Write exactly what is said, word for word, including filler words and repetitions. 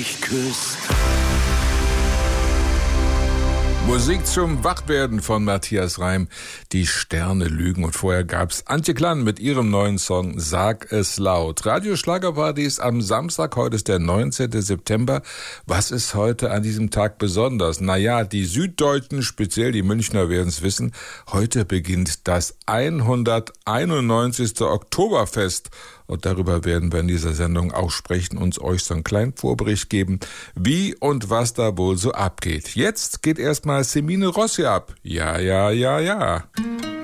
mich küsst. Musik zum Wachwerden von Matthias Reim, Die Sterne lügen. Und vorher gab's Antje Klann mit ihrem neuen Song Sag es laut. Radio Schlagerparty ist am Samstag, heute ist der neunzehnten September. Was ist heute an diesem Tag besonders? Naja, die Süddeutschen, speziell die Münchner, werden es wissen. Heute beginnt das hunderteinundneunzigste Oktoberfest. Und darüber werden wir in dieser Sendung auch sprechen, uns euch so einen kleinen Vorbericht geben, wie und was da wohl so abgeht. Jetzt geht erstmal Semine Rossi ab. Ja, ja, ja, ja.